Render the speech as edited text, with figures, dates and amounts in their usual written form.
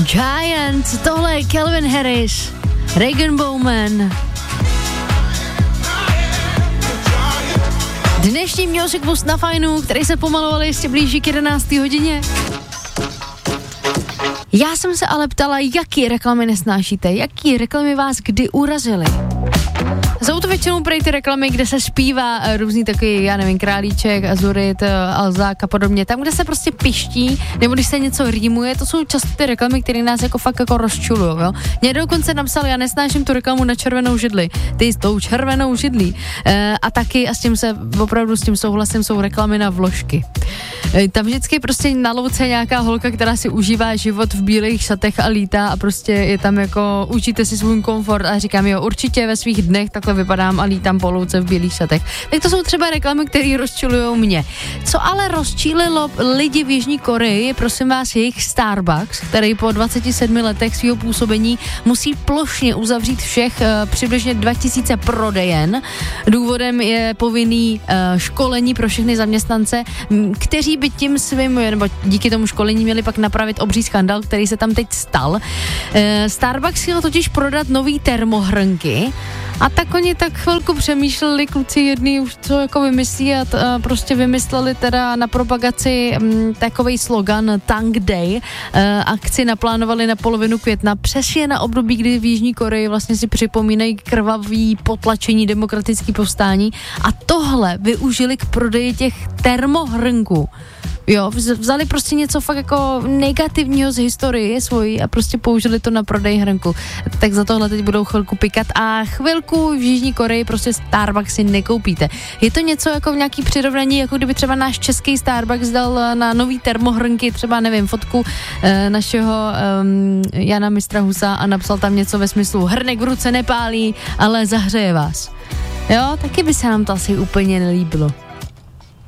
Giant, tohle je Calvin Harris, Regan Bowman. Dnešní Music Boost na Fajnu, který se pomalu ještě blíží k 11. hodině. Já jsem se ale ptala, jaký reklamy nesnášíte, jaký reklamy vás kdy urazily. Jsou to většinou prej ty reklamy, kde se zpívá různý takový, já nevím, Králíček, Azurit, Alzák a podobně. Tam, kde se prostě piští, nebo když se něco rýmuje, to jsou často ty reklamy, které nás jako fakt jako rozčulujou, jo. Mě dokonce napsal, já nesnáším tu reklamu na červenou židli. Ty s tou červenou židlí. A taky, a s tím se opravdu s tím souhlasím, jsou reklamy na vložky. Tam vždycky prostě na louce nějaká holka, která si užívá život v bílých šatech a lítá a prostě je tam jako užijte si svůj komfort a říkám, jo, určitě ve svých dnech takhle vypadám a lítám po louce v bílých šatech. Tak to jsou třeba reklamy, které rozčilujou mě. Co ale rozčílilo lidi v Jižní Koreji, je prosím vás jejich Starbucks, který po 27 letech svého působení musí plošně uzavřít všech přibližně 2000 prodejen. Důvodem je povinný školení pro všechny zaměstnance, kteří by tím svým, nebo díky tomu školení měli pak napravit obří skandal, který se tam teď stal. Starbucks chtěl totiž prodat nový termohrnky a tak oni tak chvilku přemýšleli, kluci jedný už co jako vymyslí a prostě vymysleli teda na propagaci takovej slogan Tank Day. Akci naplánovali na polovinu května, přesně na období, kdy v Jižní Koreji vlastně si připomínají krvavý potlačení demokratický povstání a tohle využili k prodeji těch termohrnků. Jo, vzali prostě něco fakt jako negativního z historie svojí a prostě použili to na prodej hrnku. Tak za tohle teď budou chvilku pikat a chvilku v Jižní Koreji prostě Starbucks si nekoupíte. Je to něco jako v nějaký přirovnání, jako kdyby třeba náš český Starbucks dal na nový termohrnky, třeba nevím, fotku našeho Jana Mistra Husa a napsal tam něco ve smyslu hrnek v ruce nepálí, ale zahřeje vás. Jo, taky by se nám to asi úplně nelíbilo.